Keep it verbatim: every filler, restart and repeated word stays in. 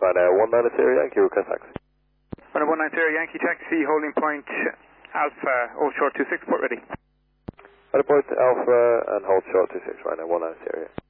Ryanair one nine zero Yankee, request taxi. Ryanair one nine zero Yankee taxi, holding point Alpha, hold short two six, port ready. At point Alpha and hold short two six, Ryanair one nine zero.